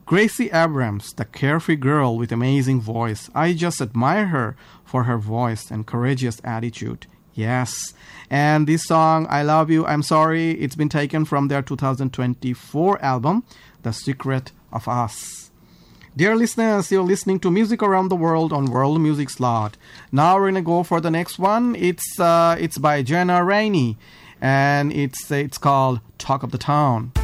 Gracie Abrams, the carefree girl with amazing voice. I just admire her for her voice and courageous attitude. Yes. And this song, I Love You, I'm Sorry, it's been taken from their 2024 album, The Secret of Us. Dear listeners, you're listening to Music Around the World on World Music Slot. Now we're going to go for the next one. It's by Jenna Rainey, and it's called Talk of the Town.